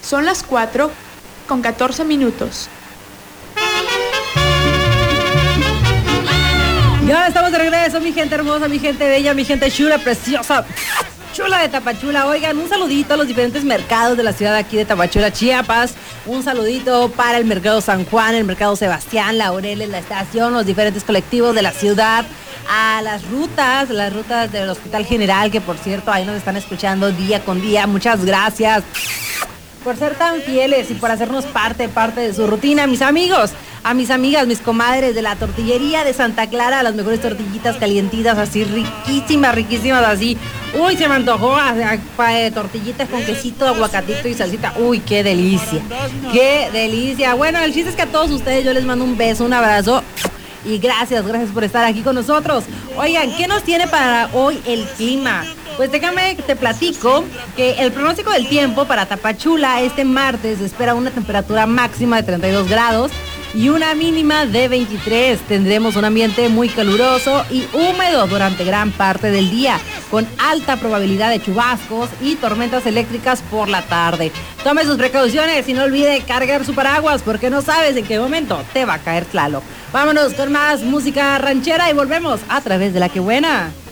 Son las 4:14. Y ahora estamos de regreso, mi gente hermosa, mi gente bella, mi gente chula, preciosa, chula de Tapachula. Oigan, un saludito a los diferentes mercados de la ciudad de aquí de Tapachula, Chiapas. Un saludito para el Mercado San Juan, el Mercado Sebastián, Laureles, La Estación, los diferentes colectivos de la ciudad. A las rutas del Hospital General, que por cierto, ahí nos están escuchando día con día. Muchas gracias por ser tan fieles y por hacernos parte de su rutina. Mis amigos, a mis amigas, mis comadres de la tortillería de Santa Clara, las mejores tortillitas calientitas, así riquísimas, así. Uy, se me antojó tortillitas con quesito, aguacatito y salsita. Uy, qué delicia, qué delicia. Bueno, el chiste es que a todos ustedes yo les mando un beso, un abrazo. Y gracias por estar aquí con nosotros. Oigan, ¿qué nos tiene para hoy el clima? Pues déjame que te platico que el pronóstico del tiempo para Tapachula este martes espera una temperatura máxima de 32 grados y una mínima de 23. Tendremos un ambiente muy caluroso y húmedo durante gran parte del día, con alta probabilidad de chubascos y tormentas eléctricas por la tarde. Tome sus precauciones y no olvide cargar su paraguas porque no sabes en qué momento te va a caer Tlaloc. Vámonos con más música ranchera y volvemos a través de La Que Buena.